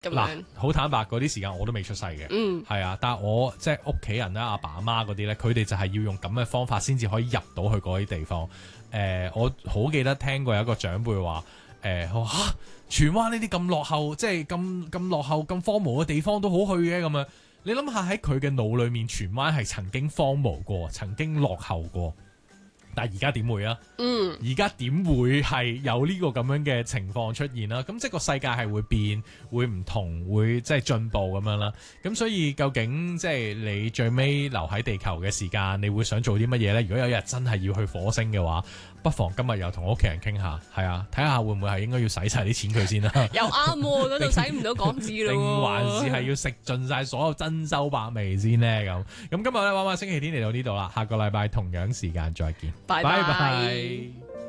咁嗱樣。， 好坦白，嗰啲時間我都未出世嘅，係啊，但係我即係屋企人啦，阿爸阿媽嗰啲咧，佢哋就係要用咁嘅方法先至可以入到去嗰啲地方。我好記得聽過有一個長輩話，佢話嚇荃灣呢啲咁落後，即係咁落後、咁荒蕪嘅地方都好去嘅咁樣。你諗下喺佢嘅腦裏面，荃灣係曾經荒蕪過，曾經落後過。但係而家點會啊？而家點會係有呢個咁樣嘅情況出現啦？咁即係個世界係會變，會唔同，會即係進步咁樣啦。咁所以究竟即係你最尾留喺地球嘅時間，你會想做啲乜嘢呢？如果有一日真係要去火星嘅話，不妨今日又同屋企人傾下，係啊，睇下會唔會係應該要使晒啲錢佢先啦。 又啱喎，嗰度使唔到港紙咯定喎。 還是係要食盡晒所有珍饈百味先呢？咁今日咧玩玩星期天嚟到呢度啦，下個禮拜同樣時間再見， 拜拜拜。